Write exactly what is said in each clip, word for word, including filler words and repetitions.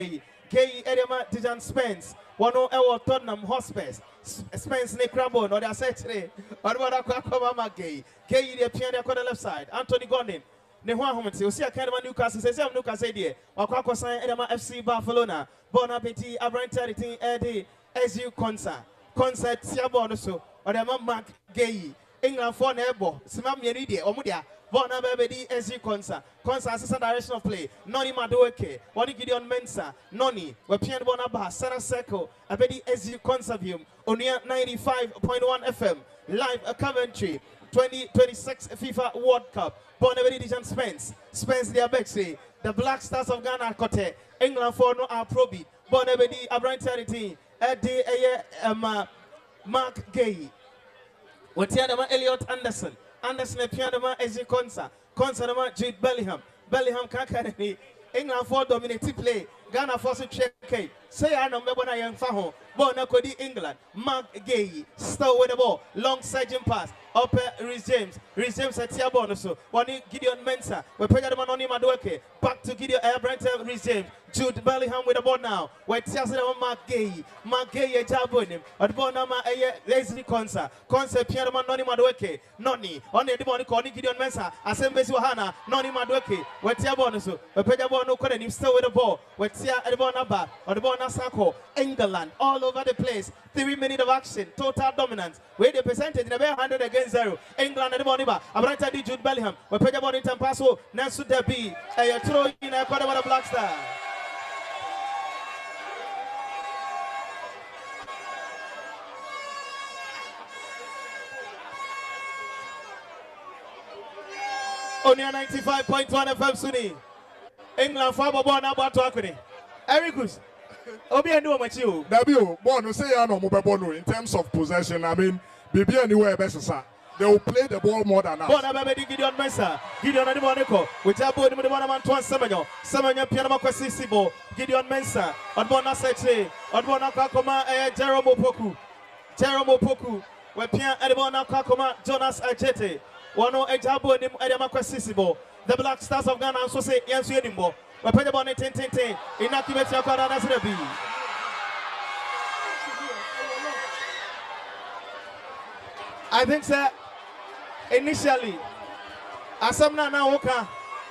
Gay Edema Dijan Spence, one o Ewa Tottenham Hotspurs, Spence ne Crabo, no they say today, or what I call Mama Gay, Gay the piano on the left side, Anthony Gordon. Ne ho ahomte o si aka de Newcastle se se Newcastle de wakwa kosan Edema F C Barcelona Bon Appetit Abrante tin Ede S U Concert concert tia ball no so o de Mark Gay England for na ebo sima mienu de omo dia Bon Appetit S U Concert concert assistant direction of play Noni Madueke Woni Gideon Mensah Noni we pian Bon Aba center circle Abedi S U Conservium Onia ninety-five point one F M live a Coventry twenty twenty-six FIFA World Cup. Bonaveri Dijan Spence, Spence the Abexi, the Black Stars of Ghana Kote, England for no are probi, Bonaveri Abrantarity, Eddie Aya Mark Gay, Watianama Elliot Anderson, Anderson Pianama Ezi Consa, Consa Jude Bellingham, Bellingham Kakani, England for dominating play, Ghana for check. Say I know Mebona Young Faho, Bona Kodi England, Mark Gay, still with the ball, long surging pass. Up Rhys James, Rhys James at Tiabono, so one Gideon Mensah, we put them on Madueke, back to Gideon Abrante, Rhys James, Jude Bellingham with the ball now, where Tiasa Mark Gay, Mark Gay a Jabonim, at Bonama a Leslie Consa, Consa Piano Noni Madueke, Noni, on the Demonic Corny Gideon Mensah, Assembly Hana, Noni Madueke, where Tiabono, so we put them on no credit, still with the ball, where Tia at the Bonaba, or the Bonasako, England, all over the place, three minutes of action, total dominance, where the percentage in a hundred against zero. England and the Boniba, Abranta di Jude Bellingham, we put the ball in Tampaso, Nansu Debi, a throw in a quarter of the Black Star. Only ninety-five point one F M Sunni. England for Bobo now about to Akuni. Ericus. Obi and do what you. Dabio, Bono say I know Mobebono in terms of possession. I mean, Bibi anywhere best, sir. They will play the ball more than us. Bona Baby Gideon Mensah, Gideon Adibonico, with Abu the one man to Semenyo, Semenyo Piano Quasisibo, Gideon Mensah, on Bona Seche, on Bona Kakoma, Jerome Opoku, Jerome Opoku, where Pian Adibona Kakoma, Jonas Ajete, one o Ejabu and Adama Quasisibo, the Black Stars of Ghana, so say yes, Yenimbo, where Pedabon ten ten ten, in Akimeta Kara Nasrabi. I think, sir. Initially, Asamna Naoka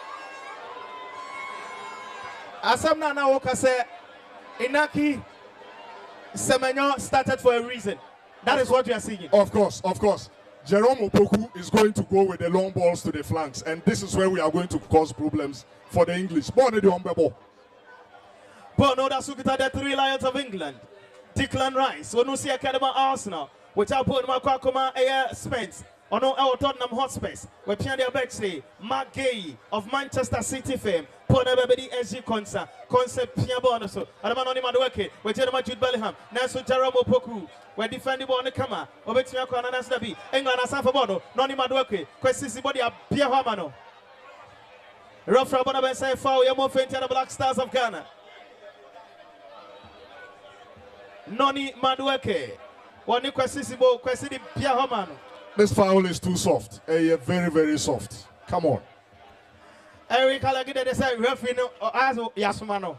Asamna Naoka said Inaki Semenyo started for a reason. That is what we are seeing. Of course, of course. Jerome Opoku is going to go with the long balls to the flanks, and this is where we are going to cause problems for the English. Born the Ombebo. Bono da Sukita, the three Lions of England. Declan Rice, Onusi Academy Arsenal, which I put Makakoma Air Spence. Ono our Tottenham Hotspurs, where Pierre Bexley, Mark Gay of Manchester City fame, Pona Baby S G Consa, Concept Pierre Bonoso, Adamanoni Madueke, where Jeremy Jude Bellingham, Nelson Jerome Opoku, where defending on the camera, Obetia Kwana Nasdabi, England Asafa Bono, Noni Madueke, Questi Body of Pierre Hamano. Rough Rabona Ben say foul, Yamo Fentia, the Black Stars of Ghana. Noni Madueke, one Questi Bo, Questi Pierre Hamano. This foul is too soft. Uh, very, very soft. Come on. Eric Alagide, they say referee no azo Yasumano.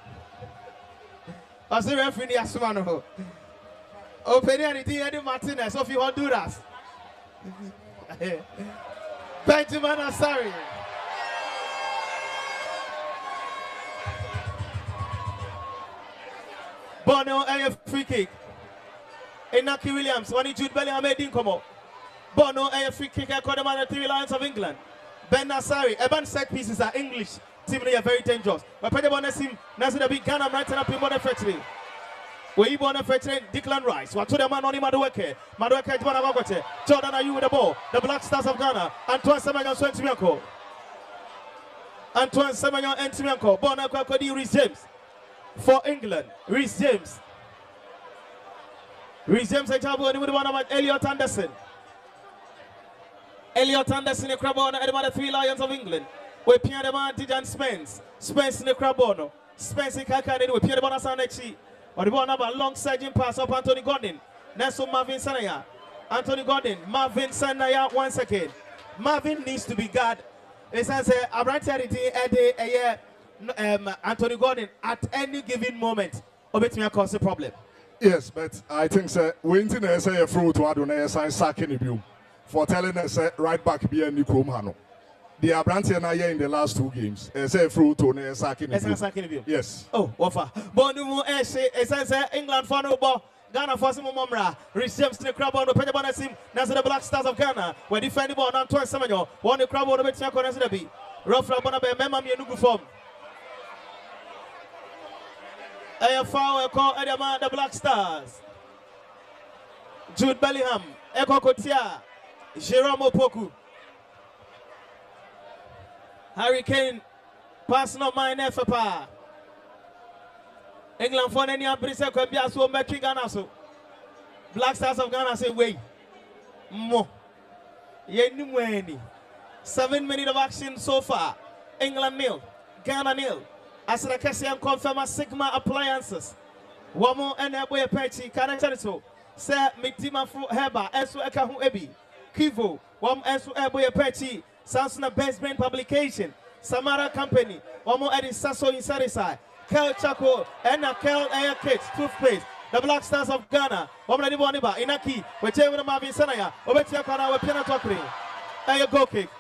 I say referee Yasumano. Open anything, Eddie Martinez of you Honduras. Benjamin Asari. Bono a free kick. Inaki Williams, one Jude Bellingham made in come Bono a free kick at the three Lions of England. Ben Nasari, Eban set pieces are English. Team are very dangerous. But Pedro Bonesim, Nazir the big Ghana right up in Bonne Factory. Where you born a factory, Declan Rice. What to the man on him, Madueke. Madueke, Jwana Jordan, are you with the ball? The Black Stars of Ghana. Antoine Semenyo, Swentimianko. Antoine Semenyo, Entimianko. Bona Kwakodi, Rhys James. For England, Rhys James. Rhys James, I tell you, with one of Elliot Anderson. Elliot Anderson, the Crabono, and the three Lions of England. We Pierre de Man, Dijan Spence. Spence in the Crabono. Spence in Kakane, we Pierre de Bonasanechi. Or the one about long surging pass up Anthony Gordon. Nelson Marvin Sanaya. Anthony Gordon, Marvin Sanaya once again. Marvin needs to be guard. It says, I'm right here, um, Anthony Gordon at any given moment, obetumi cause a problem. Yes, but I think sir, we need to say a fruit to Adonai sign sacking you for telling us uh, right back be a new Hano. The Abranti and I in the last two games. Uh, say fruit to ne sacking you. Yes. Oh, offer. Bonumu Eshe, Essence England for no ball. Ghana for some Momra, receives the crab on the Pejabonasim, Nasa the Black Stars of Ghana, where defending ball on Antoine Samuel, one the crab on the Betiaco Nasabi, Rough Rabonabe, Memam Yanugu form. A foul call Edama, the Black Stars. Jude Bellingham, Eko Kotia, Jerome Opoku. Harry Kane, passing up my F A. England for any abrise could be as well making Ghana so. Black Stars of Ghana say, wait. Mo. Ye Seven minutes of action so far. England nil. Ghana nil. As the Cassian confirm Sigma appliances. One more and a boy a patchy. Can I tell it so? Sir, Mitima Fru Heba, Esu Ekahu Ebi. Kivo, one Esu Eboy a patchy. Samsung Best Brain Publication. Samara Company. One more Eddie Sasso in Sarisai. Kel Chaco and a Kel Air Kids toothpaste. The Black Stars of Ghana. Omna Diboniba, Inaki, we're taking the Marvin Sanaya, Obetia Kana, we're penalty. Air go kick.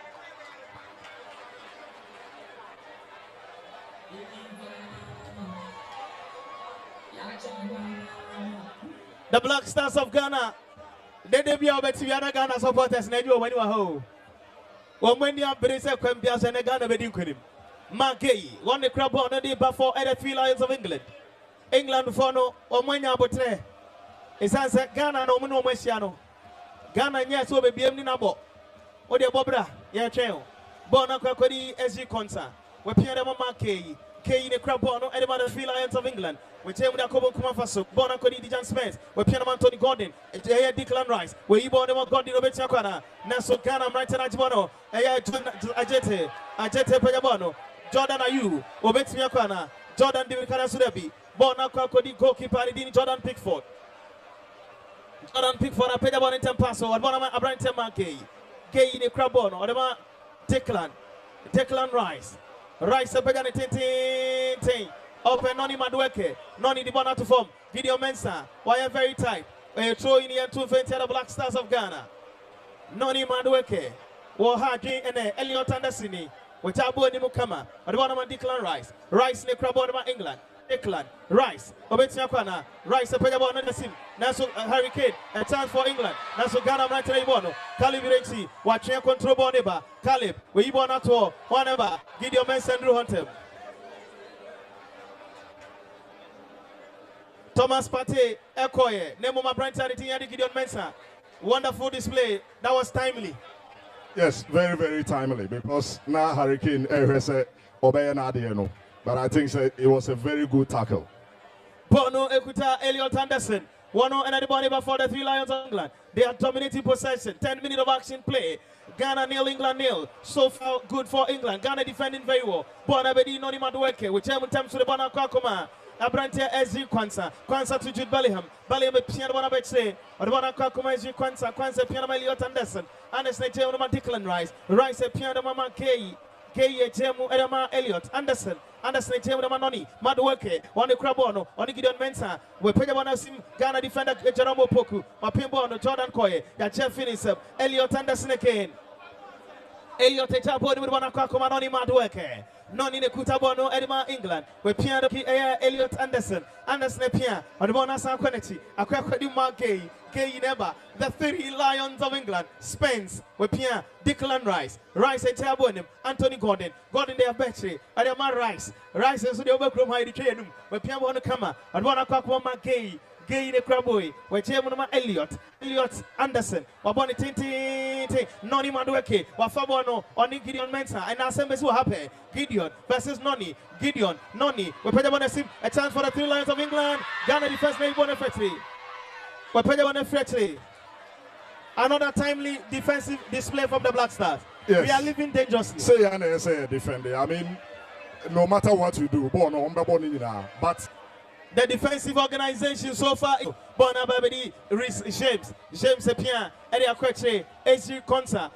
The Black Stars of Ghana. They debut Obetiana Ghana supporters, Nedu when you are home. When you are Brisa Quambias and Ghana, we didn't him. Magay, one the crab on the day before the three Lions of England. England for no, or when you are Botre. It's as Ghana no Muno Messiano. Ghana, yes, will be in a boat. Or the Bobra, yeah, trail. Bona Quakodi, S G Consa. We Pierre de Mamake, K in the crab on any other three Lions of England. We tell the Kobo Kumafaso, Bona Cody Dijan Spence, we Pierre Anthony Gordon, Aya Declan Rice, where you born them Gordon Obetiakana, Naso Ghana, right and Ajibono, Aya Ajete, Ajete Payabano. Jordan Ayu, Obetiakana, Jordan Divikana Sudebi, Bona Kakodi goalkeeper, Jordan Pickford. Jordan Pickford, a Pedabon in Tempaso, and Bonama Abraham Mankey, Gay in the Crabon, or the Declan, Declan Rice, Rice, a Pegan Tintin, open Noni Madueke, Noni the Bona to form, Video Mensa, why very tight, where you throw in here two twenty the Black Stars of Ghana, Noni Madueke, Wahagi and Elliot Anderson. With Abu Nimukama, or the one of Declan Rice, Rice in the crab of England, Declan, Rice, Obetiakana, Rice, a Payabon and the Sim, Naso Harry Kane, a chance for England, Naso Ghana, Rantabono, Calib Rexi, watching control Boneba, Calib, where you born at all, whatever, Gideon Mensa and Drew Hunter. Thomas Pate, Ekoye, Nemoma Branton, Gideon Mensa. Wonderful display, that was timely. Yes, very, very timely because now Hurricane Ehese Obeyanadiano. But I think so, it was a very good tackle. Bono Ekuta Elliot Anderson. One and anybody for the three Lions of England. They are dominating possession. ten minutes of action play. Ghana nil, England nil. So far, good for England. Ghana defending very well. Bona Bedi Noni Madueke. Which time to the Bona Kakoma. Abrante S G Kwanza, Kwanza to Jude Bellingham, Bellingham Piano Bonabetse, or the one Kakuma S G Kwanza, Kwanza Piano Elliot Anderson, Anderson Jemu Declan Rice, Rice Piano Mama K, K Jemu Edama Elliot Anderson, Anderson Jemu Manoni, Madueke, one the Crabono, on the Gideon Mensa, we pay one of Ghana defender Jerome Opoku, Mapimbo, Jordan Koye, Jeff Finisem, Elliot Anderson again. Elliot Echabo with one Kakuma Noni Madueke. None in the Kutabono, Edema, England, where Pierre Elliot Anderson, Anderson Pierre, or the Bonasa Quality, a Quackadi Margay, Gay Neba, the three Lions of England, Spence, where Pierre, Declan Rice, Rice at Tabonim, Anthony Gordon, Gordon de Betry, Adama Rice, Rice is the Overcrom Heidi Trainum, where Pierre Bonacama, and one Aquakwa Gay. Gay the Craboy, where Chairman Elliot, Elliot Anderson, Waboni Tinti, Noni Madueke, Wafabono, on Gideon Mensa, and Assemblies will happen. Gideon versus Noni, Gideon, Noni, we put them a chance for the three Lions of England. Ghana defense name Bonafetri. We put them on a Fetri. Another timely defensive display from the Black Stars. Yes. We are living dangerously. Say, I say, defender. I mean, no matter what you do, but the defensive organization so far, Bona Babedi, James, James Epien, Eddie Akweche, S G Konsa,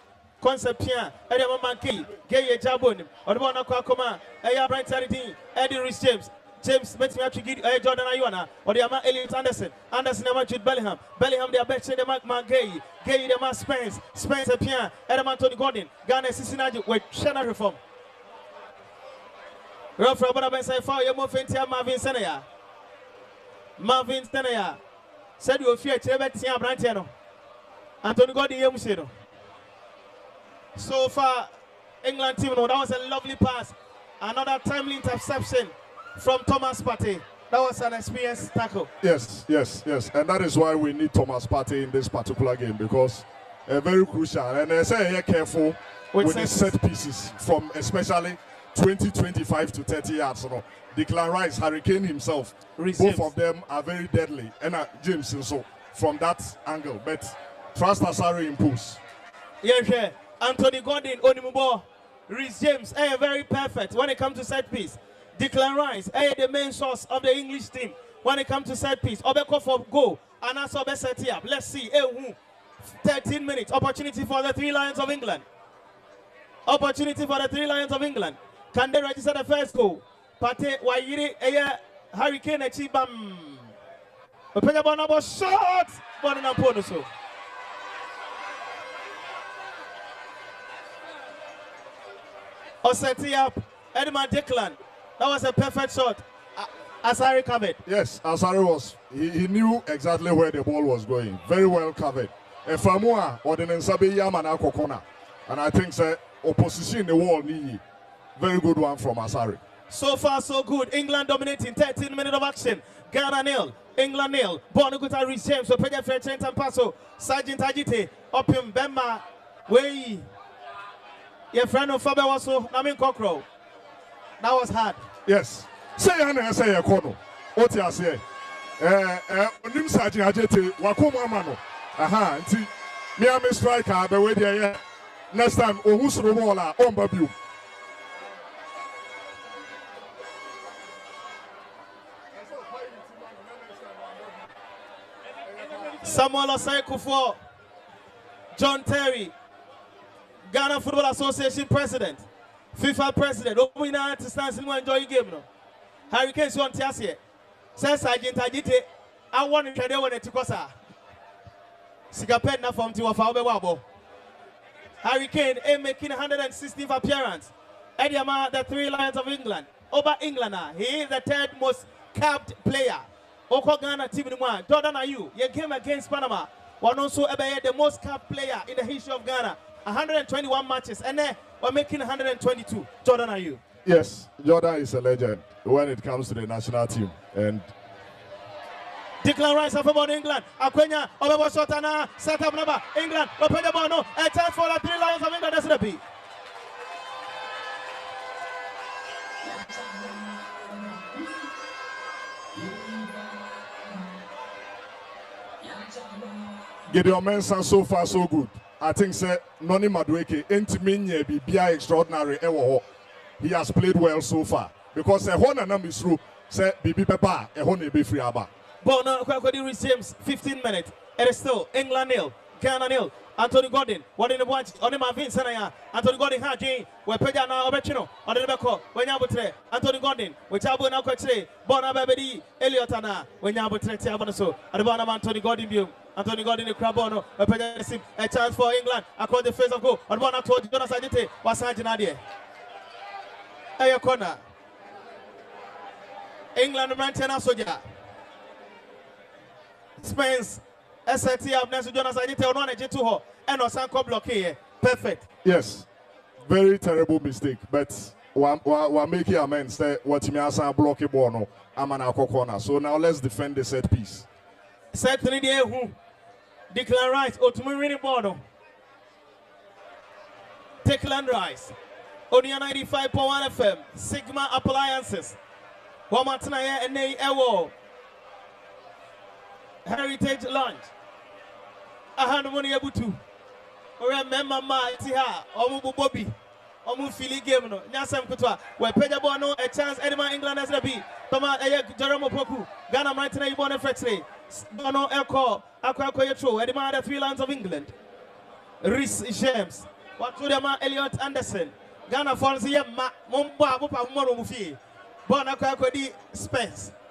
concept here. Eddie Mankey, Gay Jabon, or the one Aquacoma, Aya Bright Sanity, Eddie Rhys James. James makes me actually give Jordan Ayona or the Ama Elliot Anderson. Anderson, the Jude Bellingham. Bellingham, the Abeche, the Mark Gay. Gay, the Man Spence. Spence, the Pierre. Adam Anthony Gordon. Ghana, Cincinnati, with Shannon Reform. Rough Robert Benson, for your movement here, Marvin Senaya. Marvin Senaya. Said you fear Chebetia Brantiano. Anthony Gordon, Yamusino. So far, England team, no, that was a lovely pass. Another timely interception from Thomas Partey. That was an experienced tackle. Yes, yes, yes. And that is why we need Thomas Partey in this particular game, because uh, very crucial. And I uh, say here careful with, with the set pieces from especially twenty, twenty-five to thirty yards. You know. Declan Rice, Harry Kane himself, Reece both James. Of them are very deadly. And uh, James and so from that angle. But trust Asare improves. Yes, yeah. Anthony Gordon, Onimubo, Reece James, eh, very perfect when it comes to set piece. Declan Rice, eh, the main source of the English team when it comes to set piece. Obeko for goal, and also Obe set up. Let's see, eh, thirteen minutes, opportunity for the Three Lions of England. Opportunity for the Three Lions of England. Can they register the first goal? Partey, Wayiri, eh, Harry Kane, Chibam. Openya Bonabo shot, Bonana Ponuso. Oseti up, Edmund Declan. That was a perfect shot. Uh, Asare covered. Yes, Asare was. He, he knew exactly where the ball was going. Very well covered. Efamua or the Nsabe Yamana Kokona. And I think the opposition in the wall need very good one from Asare. So far, so good. England dominating. thirteen minutes of action. Ghana nil. England nil. Bonuguta Reece James. So Peja Fairchant and Paso. Sergeant Agite. Opium Bemba. Way. Your friend of Faber was so. Namin Kokro. That was hard. Yes. Say Hannah, say a corner. What you say? Eh, eh, Nim Sergeant Agite. Wakuma Mano. Aha. Nti. Me am a striker. But wait there. Next time, Ohus Romola. Ombabu. Samuel Osei Kufuor, John Terry, Ghana Football Association President, FIFA President. Open now to stand and enjoy the game. No, Harry Kane is on Tiasie. Says Sergeant Agite, I want to tell you when it took us. Sigapet na from Tiwa Faube. Harry Kane is making one hundred sixteenth appearance. Eddie Ama, the Three Lions of England. Over England, he is the third most capped player. Oko Ghana team in one. Jordan Ayew, your game against Panama, one also the most capped player in the history of Ghana. one hundred twenty-one matches, and then we're making one hundred twenty-two. Jordan Ayew. Yes, Jordan is a legend when it comes to the national team. And Declan Rice of about England. Akwenya, Obebo Shotana, set up number. England, open the ball, no. A chance for the Three Lions of England. That's the beat. Gideon Mensah so far so good. I think say Noni Madueke intimate be be extraordinary ewo. He has played well so far because a one and is through say Bibi Peppa a one be free aba. But no, Kwakodi Reece James, fifteen minutes. It is still England nil, Ghana nil. Anthony Gordon, one in the watch, on the Marvin Senaya. Anthony Gordon had game. We pay now Obechino, on the Beko, when Yabutre, Anthony Gordon, which Abu now Quatre, Bona Babedi, Eliotana, when Yabutre Tiabanaso, and the Bonam Anthony Gordon view. Anthony Gordon in the Crabono, a chance for England across the face of goal. And one told Jonas Agite was Sajinadia. Ayo corner. England Mantena Soja. Spence, S A T up next to Jonas Agite on one G two and Osanko block here. Perfect. Yes, very terrible mistake, but we're making amends. What you mean, block a ball, I'm an corner. So now let's defend the set piece. Set three D who Declan Rice, Otumi winning ball. Declan Rice, Onia ninety-five point one F M, Sigma Appliances, Wamatana and Nay Ewo, Heritage Lunch, Ahanumoni Abutu, remember my Tiha, Omu Bobby, Omu Philly game, no, Nyasam Kutwa, where Pejabono, a chance, Edema England as a beat, Toma Jerome Poku, Ghana Martina Ibon Frexley. Bono Echo, Aqua Coyetro, and the Three Lions of England. Reece James, What to them Elliot Anderson. Ghana Fonzie ma mumba mupa moro mufi. Bona kwa kwa di Spence.